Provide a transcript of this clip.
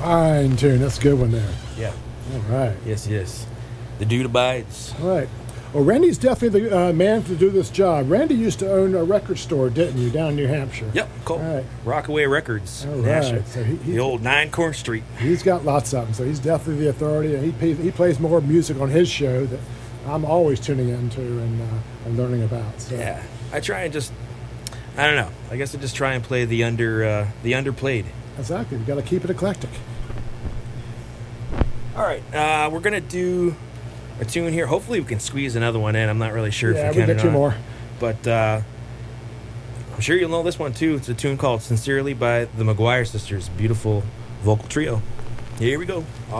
Fine tune. That's a good one there. Yeah. All right. Yes. The dude abides. All right. Well, Randy's definitely the man to do this job. Randy used to own a record store, didn't you, down in New Hampshire? Yep, cool. All right. Rockaway Records. All Nashville. right. So the old 9 Corn Street. He's got lots of them, so he's definitely the authority. And he plays more music on his show that I'm always tuning into and learning about. So. Yeah, I try and I don't know. I guess I just try and play the underplayed. Exactly. You got to keep it eclectic. All right, we're gonna do a tune here. Hopefully, we can squeeze another one in. I'm not really sure Yeah, if we can. get 2 more. But I'm sure you'll know this one too. It's a tune called "Sincerely" by the McGuire Sisters. Beautiful vocal trio. Here we go.